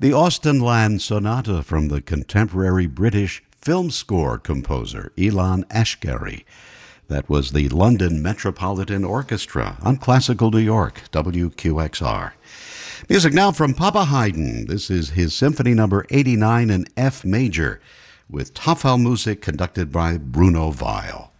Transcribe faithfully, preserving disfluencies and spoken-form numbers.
The Austenland Sonata from the contemporary British film score composer Ilan Ashkari. That was the London Metropolitan Orchestra on Classical New York, W Q X R. Music now from Papa Haydn. This is his Symphony Number eighty-nine in F major, with Tafel music conducted by Bruno Weil.